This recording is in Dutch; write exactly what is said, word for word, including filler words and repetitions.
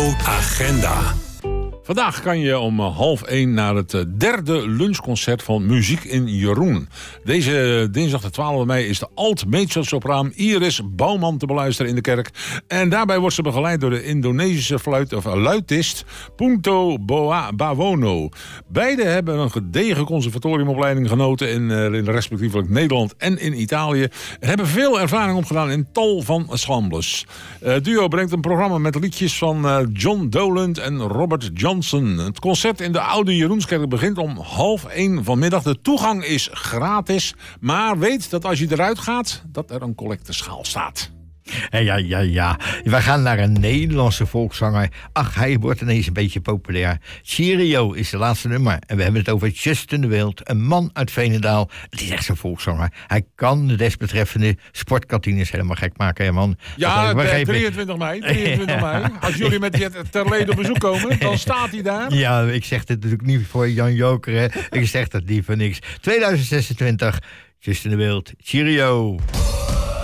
Agenda. Vandaag kan je om half één naar het derde lunchconcert van Muziek in Jeroen. Deze dinsdag de twaalfde mei is de alt-mezzo-sopraan Iris Bouwman te beluisteren in de kerk. En daarbij wordt ze begeleid door de Indonesische fluit, of luitist Punto Boa Bawono. Beiden hebben een gedegen conservatoriumopleiding genoten in, uh, in respectievelijk Nederland en in Italië. En hebben veel ervaring opgedaan in tal van ensembles. Uh, het duo brengt een programma met liedjes van uh, John Doland en Robert Johnson. Het concert in de Oude Jeroenskerk begint om half één vanmiddag. De toegang is gratis, maar weet dat als je eruit gaat, dat er een collecteschaal staat. Ja, ja, ja. We gaan naar een Nederlandse volkszanger. Ach, hij wordt ineens een beetje populair. Cheerio is de laatste nummer. En we hebben het over Justin de Wild, een man uit Veenendaal. Het is echt zo'n volkszanger. Hij kan de desbetreffende sportkantines helemaal gek maken, hè, man. Ja, drieëntwintig mei. drieëntwintig mei. Als jullie met die Terlede op bezoek komen, dan staat hij daar. Ja, ik zeg dit natuurlijk niet voor Jan Joker, hè. Ik zeg dat niet voor niks. tweeduizend zesentwintig, Justin de Wild, Cheerio.